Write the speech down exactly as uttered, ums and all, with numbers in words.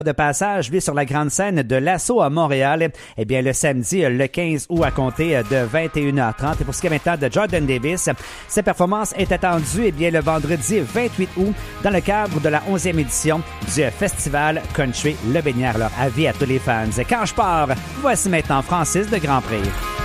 De passage, lui, sur la grande scène de l'Assaut à Montréal, eh bien, le samedi, le quinze août, à compter de vingt et une heures trente. Et pour ce qui est maintenant de Jordan Davis, sa performance est attendue, eh bien, le vendredi vingt-huit août, dans le cadre de la onzième édition du Festival Country Le Beigneur. Alors, avis à tous les fans. Quand je pars, voici maintenant Francis de Grandpré.